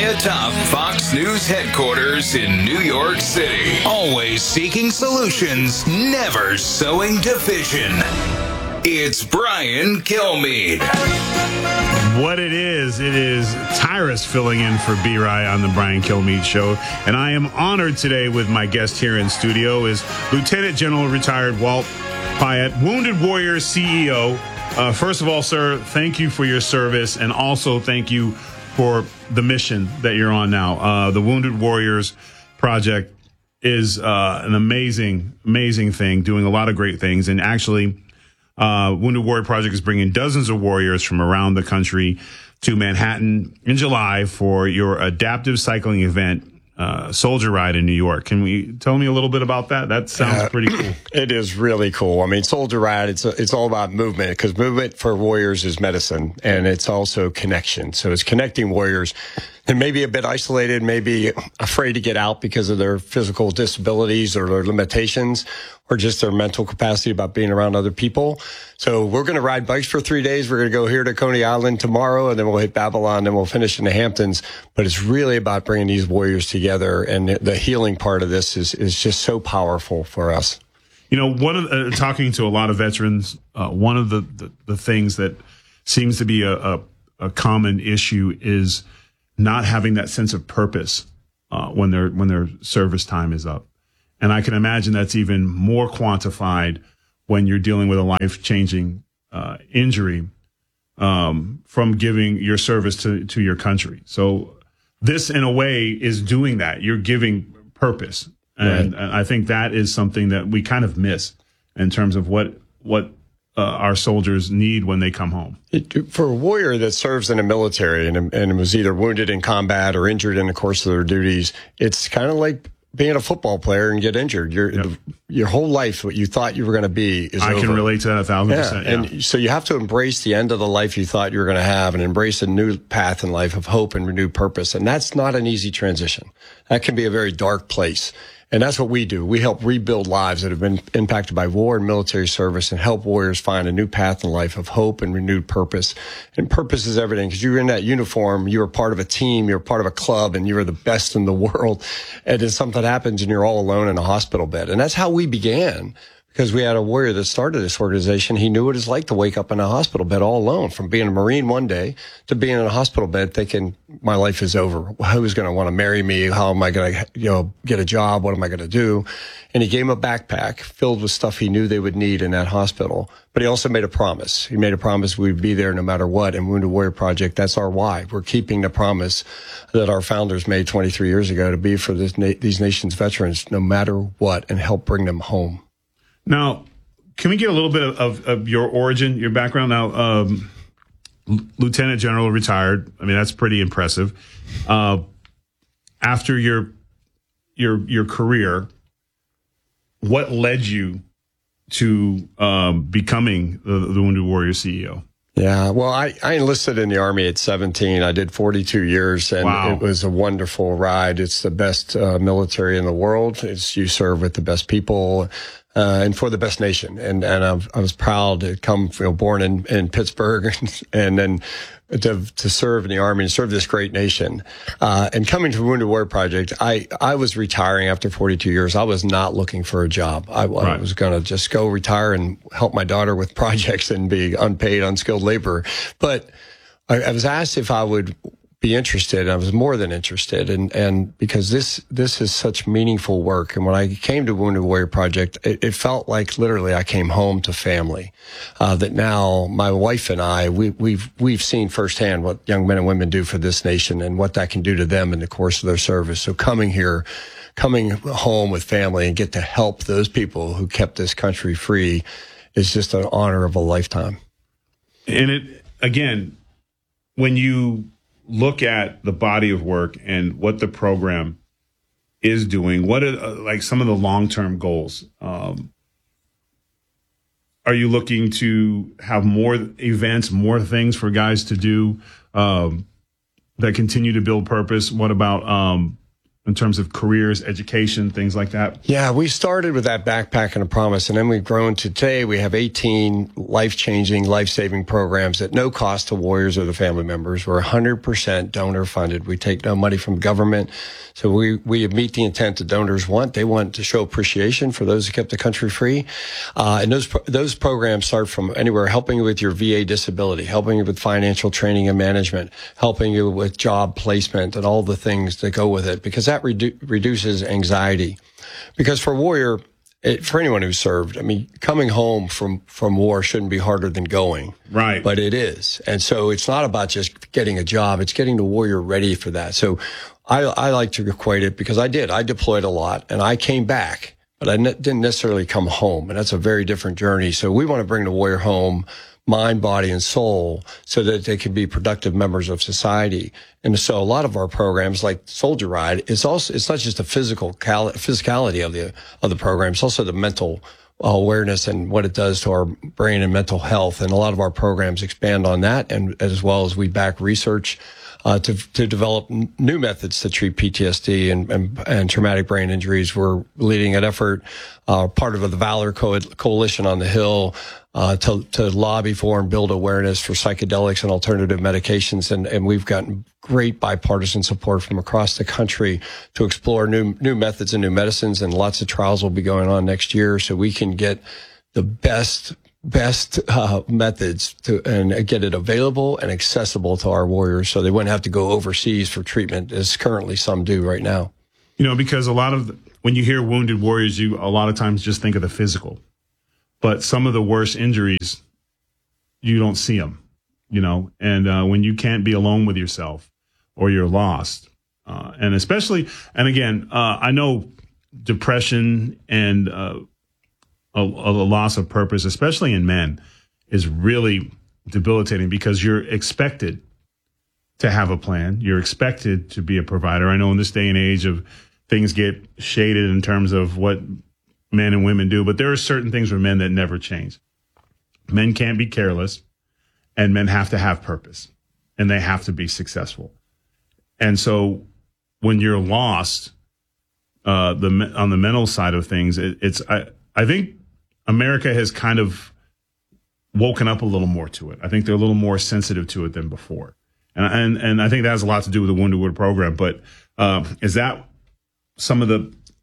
atop Fox News headquarters in New York City. Always seeking solutions, never sowing division. It's Brian Kilmeade. What it is Tyrus filling in for B-Rye on the Brian Kilmeade Show. And I am honored today with my guest here in studio is Lieutenant General retired Walt Pyatt, Wounded Warriors CEO. First of all, sir, thank you for your service, and also thank you for the mission that you're on now. The Wounded Warriors Project is an amazing thing, doing a lot of great things. And actually, Wounded Warrior Project is bringing dozens of warriors from around the country to Manhattan in July for your adaptive cycling event, Soldier Ride in New York. Can we tell me a little bit about that? That sounds pretty cool. It is really cool. I mean, Soldier Ride, it's all about movement, because movement for warriors is medicine, and it's also connection. So it's connecting warriors and maybe a bit isolated, maybe afraid to get out because of their physical disabilities or their limitations, or just their mental capacity about being around other people. So we're going to ride bikes for 3 days. We're going to go here to Coney Island tomorrow, and then we'll hit Babylon, and we'll finish in the Hamptons. But it's really about bringing these warriors together, and the healing part of this is just so powerful for us. You know, one of talking to a lot of veterans, one of the things that seems to be a common issue is not having that sense of purpose when their service time is up. And I can imagine that's even more quantified when you're dealing with a life-changing injury from giving your service to your country. So this, in a way, is doing that. You're giving purpose. And right. I think that is something that we kind of miss in terms of what our soldiers need when they come home. For a warrior that serves in the military and was either wounded in combat or injured in the course of their duties, it's kind of like being a football player and get injured. Your whole life, what you thought you were going to be, is over. I can relate to that 1,000%. Yeah. And so you have to embrace the end of the life you thought you were going to have and embrace a new path in life of hope and renewed purpose. And that's not an easy transition. That can be a very dark place. And that's what we do. We help rebuild lives that have been impacted by war and military service, and help warriors find a new path in life of hope and renewed purpose. And purpose is everything, because you're in that uniform, you're part of a team, you're part of a club, and you're the best in the world. And then something happens and you're all alone in a hospital bed. And that's how we began. Because we had a warrior that started this organization. He knew what it's like to wake up in a hospital bed all alone, from being a Marine one day to being in a hospital bed thinking, my life is over. Who's going to want to marry me? How am I going to, get a job? What am I going to do? And he gave him a backpack filled with stuff he knew they would need in that hospital. But he also made a promise. He made a promise we'd be there no matter what. And Wounded Warrior Project, that's our why. We're keeping the promise that our founders made 23 years ago to be for these nation's veterans no matter what, and help bring them home. Now, can we get a little bit of your origin, your background? Now, Lieutenant General retired. I mean, that's pretty impressive. After your career, what led you to becoming the Wounded Warrior CEO? Yeah, well, I enlisted in the Army at 17. I did 42 years, and Wow. It was a wonderful ride. It's the best military in the world. You serve with the best people. And for the best nation. And I was proud to come, born in Pittsburgh and then to serve in the Army and serve this great nation. And coming to the Wounded Warrior Project, I was retiring after 42 years. I was not looking for a job. I was going to just go retire and help my daughter with projects and be unpaid, unskilled labor. But I was asked if I would be interested. I was more than interested, and because this is such meaningful work. And when I came to Wounded Warrior Project, it felt like literally I came home to family. That now my wife and I, we've seen firsthand what young men and women do for this nation and what that can do to them in the course of their service. So coming home with family and get to help those people who kept this country free is just an honor of a lifetime. And it, again, when you look at the body of work and what the program is doing, what are like some of the long-term goals? Are you looking to have more events, more things for guys to do that continue to build purpose? What about in terms of careers, education, things like that? Yeah, we started with that backpack and a promise, and then we've grown to today. We have 18 life-changing, life-saving programs at no cost to warriors or the family members. We're 100% donor funded. We take no money from government. So we meet the intent that donors want. They want to show appreciation for those who kept the country free. And those programs start from anywhere, helping you with your VA disability, helping you with financial training and management, helping you with job placement and all the things that go with it, because that reduces anxiety. Because for a warrior, for anyone who's served, I mean, coming home from war shouldn't be harder than going. Right. But it is. And so it's not about just getting a job. It's getting the warrior ready for that. So I like to equate it because I deployed a lot and I came back, but I didn't necessarily come home. And that's a very different journey. So we want to bring the warrior home, mind, body, and soul, so that they can be productive members of society. And so a lot of our programs, like Soldier Ride, it's not just the physicality of the program. It's also the mental awareness and what it does to our brain and mental health. And a lot of our programs expand on that, and as well as we back research to develop new methods to treat PTSD and traumatic brain injuries. We're leading an effort, part of the Valor Coalition on the Hill, to lobby for and build awareness for psychedelics and alternative medications. And we've gotten great bipartisan support from across the country to explore new methods and new medicines. And lots of trials will be going on next year so we can get the best methods and get it available and accessible to our warriors so they wouldn't have to go overseas for treatment, as currently some do right now. Because when you hear wounded warriors, you a lot of times just think of the physical. But some of the worst injuries, you don't see them, and when you can't be alone with yourself or you're lost. And again, I know depression and a loss of purpose, especially in men, is really debilitating because you're expected to have a plan. You're expected to be a provider. I know in this day and age of things get shaded in terms of what men and women do, but there are certain things for men that never change. Men can't be careless, and men have to have purpose, and they have to be successful. And so when you're lost, on the mental side of things, I think America has kind of woken up a little more to it. I think they're a little more sensitive to it than before. And I think that has a lot to do with the Wounded Warrior program. But is that some of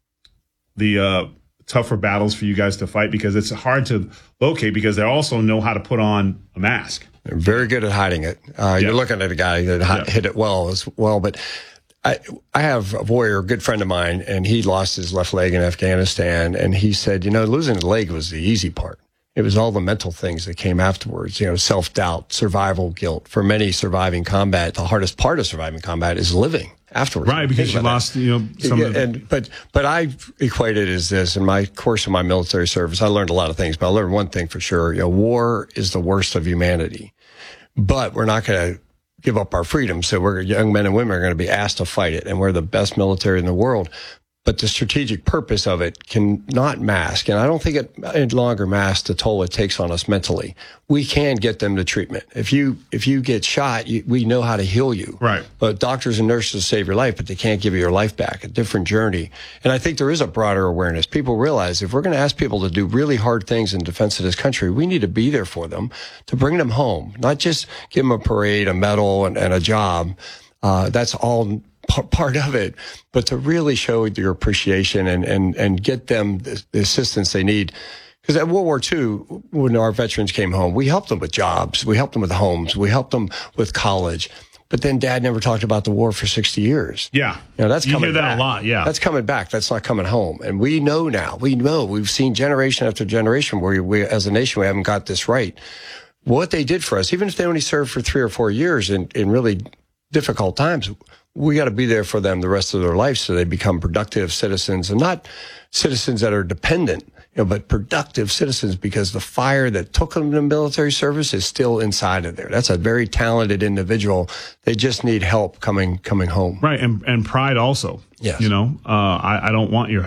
the tougher battles for you guys to fight? Because it's hard to locate because they also know how to put on a mask. They're very good at hiding it. You're looking at a guy that hit it well as well. But I have a warrior, a good friend of mine, and he lost his left leg in Afghanistan. And he said, losing the leg was the easy part. It was all the mental things that came afterwards, self-doubt, survival guilt. For many surviving combat, the hardest part of surviving combat is living afterwards. Right, because you lost, some of the... But I equate it as this. In my course of my military service, I learned a lot of things, but I learned one thing for sure. War is the worst of humanity. But we're not going to give up our freedom. So young men and women are going to be asked to fight it, and we're the best military in the world. But the strategic purpose of it cannot mask, and I don't think it any longer masks the toll it takes on us mentally. We can get them to treatment. If you get shot, we know how to heal you. Right. But doctors and nurses save your life, but they can't give you your life back. A different journey. And I think there is a broader awareness. People realize if we're going to ask people to do really hard things in defense of this country, we need to be there for them, to bring them home, not just give them a parade, a medal, and a job. That's all part of it, but to really show your appreciation and get them the assistance they need. Because at World War II, when our veterans came home, we helped them with jobs, we helped them with homes, we helped them with college. But then Dad never talked about the war for 60 years. Yeah. That's coming back. You hear that a lot, yeah. That's coming back. That's not coming home. And we know now. We've seen generation after generation where we, as a nation, we haven't got this right. What they did for us, even if they only served for 3 or 4 years in really difficult times, we got to be there for them the rest of their life so they become productive citizens, and not citizens that are dependent, but productive citizens, because the fire that took them to military service is still inside of there. That's a very talented individual. They just need help coming home. Right. And pride also. Yes. I don't want your help.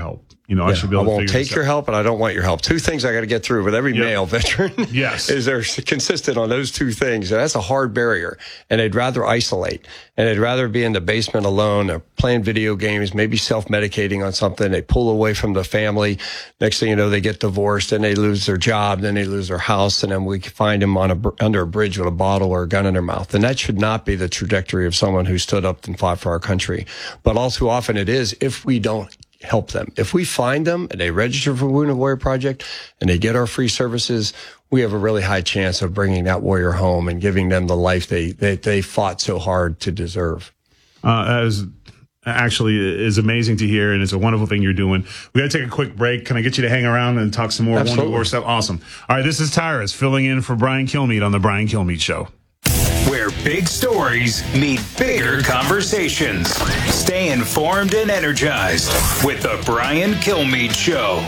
I should be able to won't take your help, and I don't want your help. Two things I got to get through with every male veteran. Yes. Is they're consistent on those two things. And that's a hard barrier. And they'd rather isolate. And they'd rather be in the basement alone or playing video games, maybe self-medicating on something. They pull away from the family. Next thing you know, they get divorced and they lose their job. Then they lose their house. And then we find them under a bridge with a bottle or a gun in their mouth. And that should not be the trajectory of someone who stood up and fought for our country. But all too often it is if we don't help them. If we find them and they register for Wounded Warrior Project and they get our free services, we have a really high chance of bringing that warrior home and giving them the life they fought so hard to deserve. As actually is amazing to hear, and it's a wonderful thing you're doing. We got to take a quick break. Can I get you to hang around and talk some more Wounded Warrior stuff? Awesome. All right, this is Tyrus filling in for Brian Kilmeade on the Brian Kilmeade Show. Where big stories meet bigger conversations. Stay informed and energized with the Brian Kilmeade Show.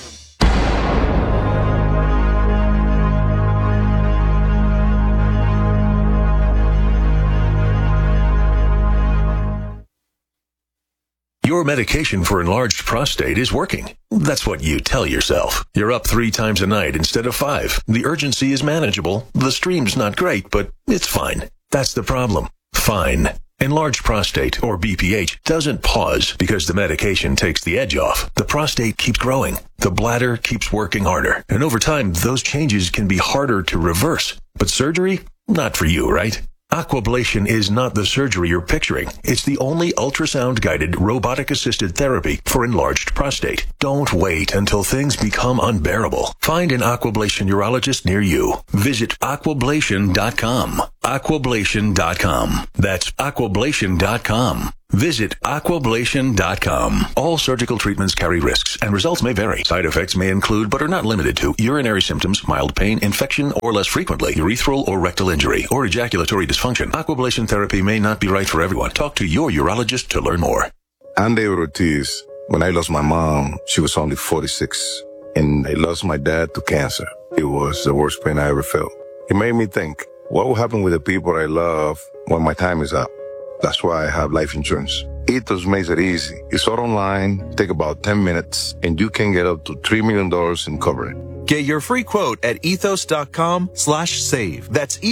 Your medication for enlarged prostate is working. That's what you tell yourself. You're up 3 times a night instead of 5. The urgency is manageable. The stream's not great, but it's fine. That's the problem. Fine. Enlarged prostate, or BPH, doesn't pause because the medication takes the edge off. The prostate keeps growing. The bladder keeps working harder. And over time, those changes can be harder to reverse. But surgery? Not for you, right? Aquablation is not the surgery you're picturing. It's the only ultrasound-guided, robotic-assisted therapy for enlarged prostate. Don't wait until things become unbearable. Find an Aquablation urologist near you. Visit aquablation.com. Aquablation.com. That's aquablation.com. Visit aquablation.com. All surgical treatments carry risks, and results may vary. Side effects may include, but are not limited to, urinary symptoms, mild pain, infection, or less frequently, urethral or rectal injury, or ejaculatory dysfunction. Aquablation therapy may not be right for everyone. Talk to your urologist to learn more. I'm David Ortiz. When I lost my mom, she was only 46, and I lost my dad to cancer. It was the worst pain I ever felt. It made me think, what will happen with the people I love when my time is up? That's why I have life insurance. Ethos makes it easy. It's all online, take about 10 minutes, and you can get up to $3 million in coverage. Get your free quote at ethos.com/save. That's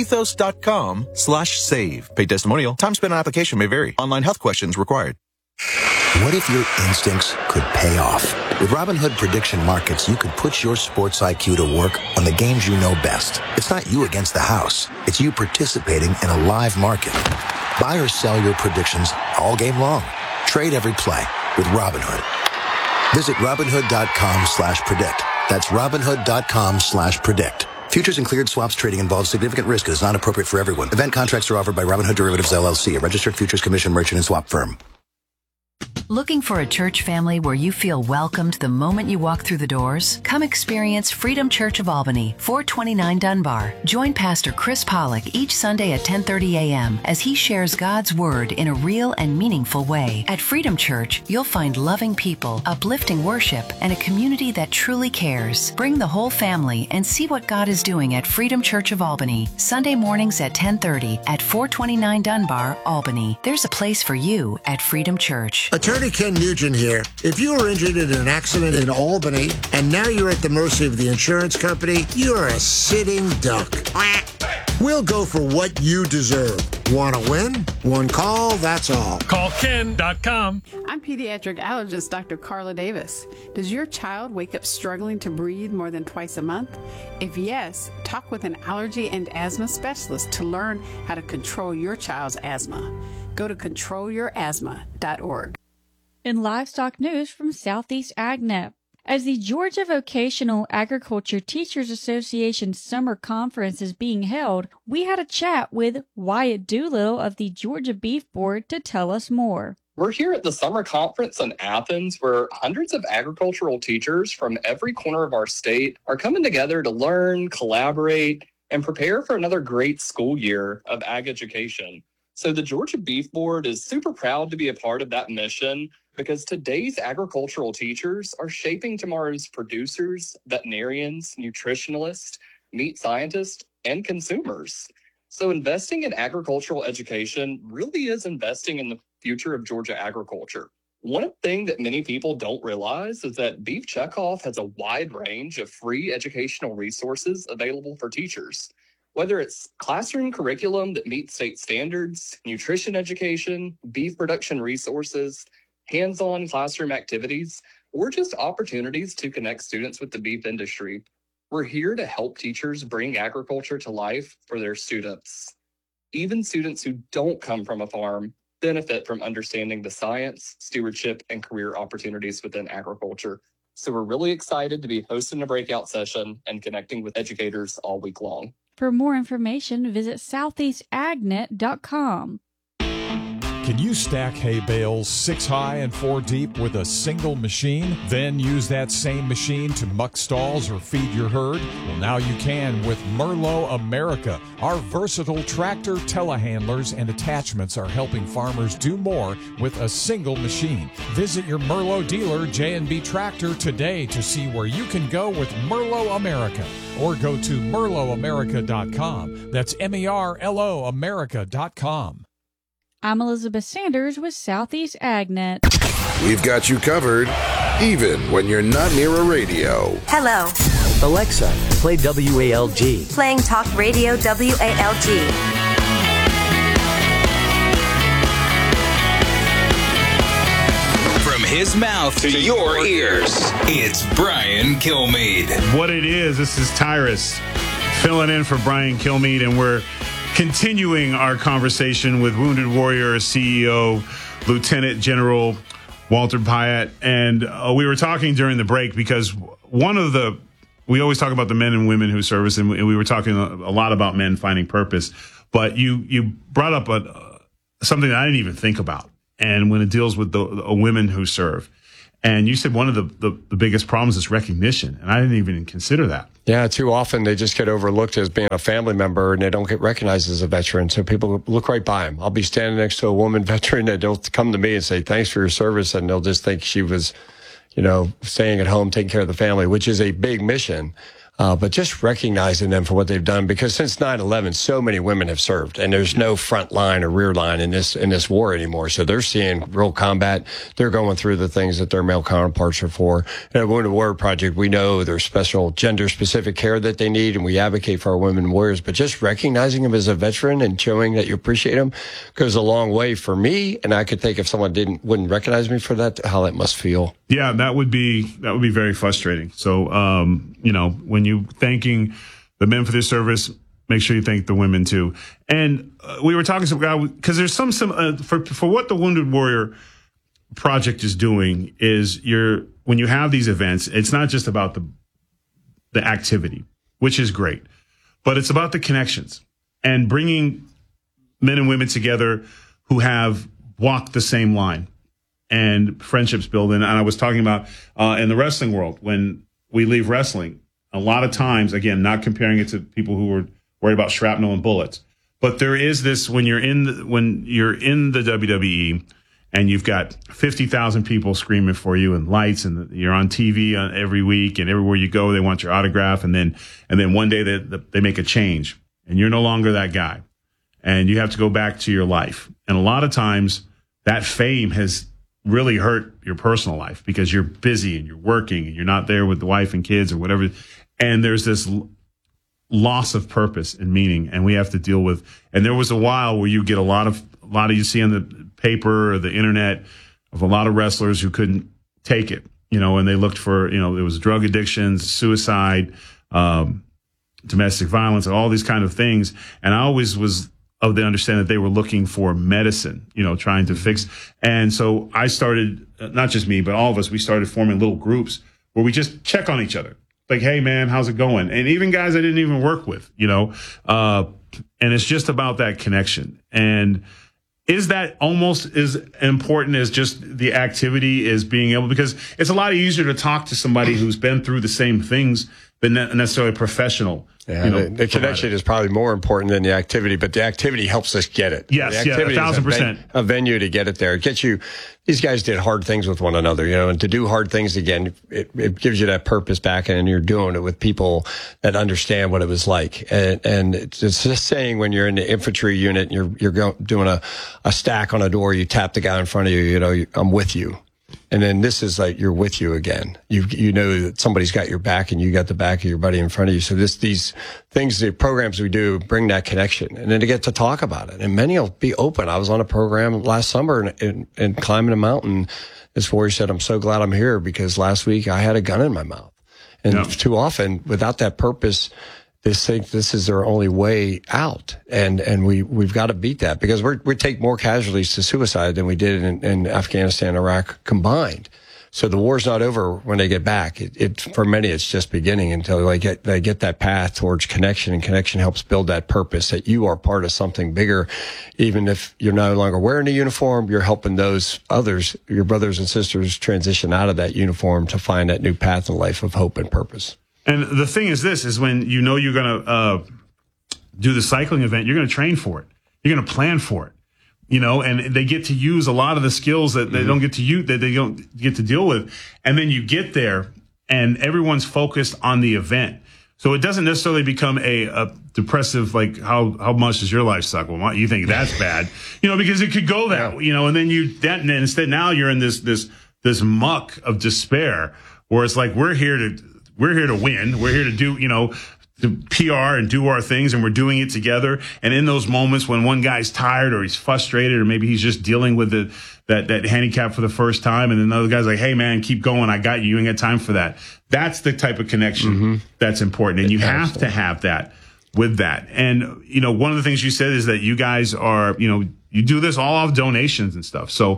ethos.com/save. Paid testimonial. Time spent on application may vary. Online health questions required. What if your instincts could pay off? With Robinhood Prediction Markets, you could put your sports IQ to work on the games you know best. It's not you against the house. It's you participating in a live market. Buy or sell your predictions all game long. Trade every play with Robinhood. Visit Robinhood.com/predict. That's Robinhood.com/predict. Futures and cleared swaps trading involves significant risk and is not appropriate for everyone. Event contracts are offered by Robinhood Derivatives LLC, a registered futures commission merchant and swap firm. Looking for a church family where you feel welcomed the moment you walk through the doors? Come experience Freedom Church of Albany, 429 Dunbar. Join Pastor Chris Pollock each Sunday at 10:30 a.m. as he shares God's Word in a real and meaningful way. At Freedom Church, you'll find loving people, uplifting worship, and a community that truly cares. Bring the whole family and see what God is doing at Freedom Church of Albany, Sunday mornings at 10:30 at 429 Dunbar, Albany. There's a place for you at Freedom Church. Attorney Ken Nugent here. If you were injured in an accident in Albany and now you're at the mercy of the insurance company, you're a sitting duck. We'll go for what you deserve. Want to win? One call, that's all. Call Ken.com. I'm pediatric allergist Dr. Carla Davis. Does your child wake up struggling to breathe more than twice a month? If yes, talk with an allergy and asthma specialist to learn how to control your child's asthma. Go to controlyourasthma.org. In livestock news from Southeast AgNet. As the Georgia Vocational Agriculture Teachers Association Summer Conference is being held, we had a chat with Wyatt Doolittle of the Georgia Beef Board to tell us more. We're here at the summer conference in Athens where hundreds of agricultural teachers from every corner of our state are coming together to learn, collaborate, and prepare for another great school year of ag education. So the Georgia Beef Board is super proud to be a part of that mission because today's agricultural teachers are shaping tomorrow's producers, veterinarians, nutritionalists, meat scientists, and consumers. So investing in agricultural education really is investing in the future of Georgia agriculture. One thing that many people don't realize is that Beef Checkoff has a wide range of free educational resources available for teachers. Whether it's classroom curriculum that meets state standards, nutrition education, beef production resources, hands-on classroom activities, or just opportunities to connect students with the beef industry, we're here to help teachers bring agriculture to life for their students. Even students who don't come from a farm benefit from understanding the science, stewardship, and career opportunities within agriculture. So we're really excited to be hosting a breakout session and connecting with educators all week long. For more information, visit southeastagnet.com. Can you stack hay bales 6 high and 4 deep with a single machine? Then use that same machine to muck stalls or feed your herd? Well, now you can with Merlo America. Our versatile tractor telehandlers and attachments are helping farmers do more with a single machine. Visit your Merlo dealer, J&B Tractor, today to see where you can go with Merlo America. Or go to merloamerica.com. That's MERLO America.com. I'm Elizabeth Sanders with Southeast AgNet. We've got you covered, even when you're not near a radio. Hello. Alexa, play WALG. Playing Talk Radio WALG. From his mouth to your ears, it's Brian Kilmeade. What it is, this is Tyrus filling in for Brian Kilmeade, and we're continuing our conversation with Wounded Warrior CEO, Lieutenant General Walter Pyatt. And we were talking during the break because we always talk about the men and women who service, and we were talking a lot about men finding purpose. But you brought up something that I didn't even think about. And when it deals with the women who serve. And you said one of the biggest problems is recognition. And I didn't even consider that. Yeah, too often they just get overlooked as being a family member and they don't get recognized as a veteran. So people look right by them. I'll be standing next to a woman veteran that they'll come to me and say, thanks for your service. And they'll just think she was, staying at home, taking care of the family, which is a big mission. But just recognizing them for what they've done, because since 9/11, so many women have served, and there's no front line or rear line in this war anymore. So they're seeing real combat. They're going through the things that their male counterparts are for. And at Wounded Warrior Project, we know there's special gender-specific care that they need, and we advocate for our women warriors. But just recognizing them as a veteran and showing that you appreciate them goes a long way for me. And I could think if someone wouldn't recognize me for that, how that must feel. Yeah, that would be very frustrating. So, when you thanking the men for their service, make sure you thank the women too. And we were talking to some guy, because there's some for what the Wounded Warrior Project is doing is when you have these events, it's not just about the activity, which is great, but it's about the connections and bringing men and women together who have walked the same line and friendships build. And I was talking about in the wrestling world, when we leave wrestling, a lot of times, again, not comparing it to people who were worried about shrapnel and bullets, but there is this when you're in the WWE and you've got 50,000 people screaming for you and lights, and you're on TV every week, and everywhere you go they want your autograph, and then one day they make a change and you're no longer that guy, and you have to go back to your life. And a lot of times that fame has really hurt your personal life because you're busy and you're working and you're not there with the wife and kids or whatever. And there's this loss of purpose and meaning, and we have to deal with. And there was a while where you get a lot of you see on the paper or the internet of a lot of wrestlers who couldn't take it, and they looked for, there was drug addictions, suicide, domestic violence, all these kind of things. And I always was of the understanding that they were looking for medicine, trying to fix. And so I started, not just me, but all of us, we started forming little groups where we just check on each other. Like, hey, man, how's it going? And even guys I didn't even work with, and it's just about that connection. And is that almost as important as just the activity is being able, because it's a lot easier to talk to somebody who's been through the same things than necessarily a professional. Yeah, the connection is probably more important than the activity, but the activity helps us get it. Yes, the activity 1,000%. A venue to get it there. It gets you. These guys did hard things with one another, and to do hard things again, it gives you that purpose back, and you're doing it with people that understand what it was like. And it's just saying when you're in the infantry unit, and you're doing a stack on a door, you tap the guy in front of you, I'm with you. And then this is like you're with you again. You know that somebody's got your back and you got the back of your buddy in front of you. So these things, the programs we do bring that connection, and then to get to talk about it. And many will be open. I was on a program last summer and climbing a mountain. This warrior said, "I'm so glad I'm here because last week I had a gun in my mouth." And too often, without that purpose, they think this is their only way out. And we've got to beat that because we take more casualties to suicide than we did in Afghanistan and Iraq combined. So the war's not over when they get back. For many, it's just beginning until they get that path towards connection, and connection helps build that purpose that you are part of something bigger. Even if you're no longer wearing a uniform, you're helping those others, your brothers and sisters, transition out of that uniform to find that new path in life of hope and purpose. And the thing is this, is when you know you're going to do the cycling event, you're going to train for it. You're going to plan for it, and they get to use a lot of the skills that they don't get to use, that they don't get to deal with. And then you get there and everyone's focused on the event. So it doesn't necessarily become a depressive, like how much does your life suck? Well, you think that's bad, because it could go that, and then instead now you're in this muck of despair where it's like, we're here to win. We're here to do, to PR and do our things, and we're doing it together. And in those moments when one guy's tired or he's frustrated or maybe he's just dealing with that handicap for the first time, and another guy's like, "Hey man, keep going. I got you. You ain't got time for that." That's the type of connection that's important. And you have to have that with that. And, one of the things you said is that you guys are, you do this all off donations and stuff. So,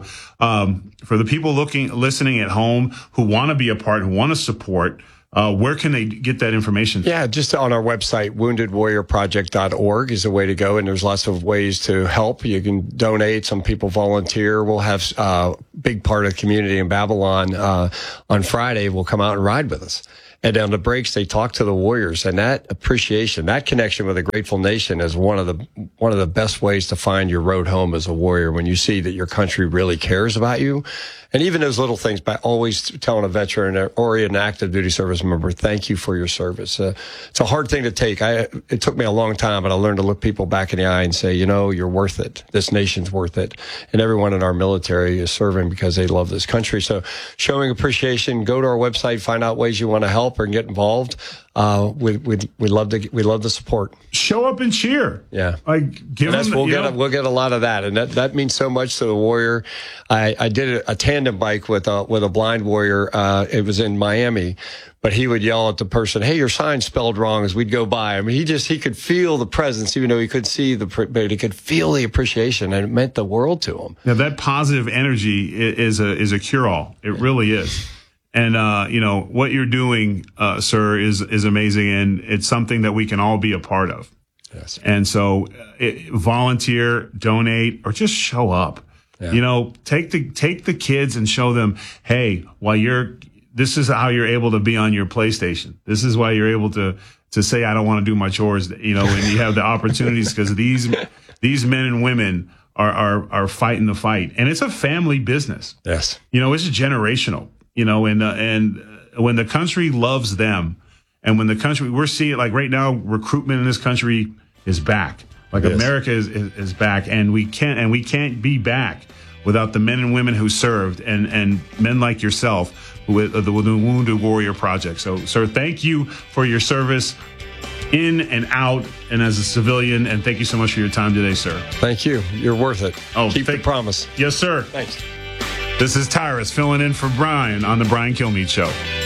for the people listening at home who want to be a part, who want to support, where can they get that information? Yeah, just on our website, woundedwarriorproject.org is a way to go. And there's lots of ways to help. You can donate. Some people volunteer. We'll have a big part of the community in Babylon on Friday will come out and ride with us. And on the breaks, they talk to the warriors, and that appreciation, that connection with a grateful nation is one of the best ways to find your road home as a warrior. When you see that your country really cares about you, and even those little things, by always telling a veteran or an active duty service member, "Thank you for your service." It's a hard thing to take. It took me a long time, but I learned to look people back in the eye and say, "You're worth it. This nation's worth it." And everyone in our military is serving because they love this country. So showing appreciation, go to our website, find out ways you want to help or get involved. We love the support. Show up and cheer. Yeah. Like give them, we'll get a lot of that. And that means so much to the warrior. I did a tandem bike with a blind warrior. It was in Miami, but he would yell at the person, "Hey, your sign's spelled wrong," as we'd go by. I mean, he could feel the presence, even though he couldn't see but he could feel the appreciation, and it meant the world to him. Now that positive energy is a cure-all. It really is. And, what you're doing, sir, is amazing. And it's something that we can all be a part of. Yes. And so volunteer, donate, or just show up. Yeah. Take the kids and show them, hey, this is how you're able to be on your PlayStation. This is why you're able to say, "I don't want to do my chores," and you have the opportunities because these men and women are fighting the fight. And it's a family business. Yes. It's generational. And when the country loves them, and when the country, we're seeing like right now, recruitment in this country is back. Like America is back, and we can't be back without the men and women who served, and men like yourself with the Wounded Warrior Project. So, sir, thank you for your service in and out and as a civilian, and thank you so much for your time today, sir. Thank you. You're worth it. Keep the promise. Yes, sir. Thanks. This is Tyrus filling in for Brian on the Brian Kilmeade Show.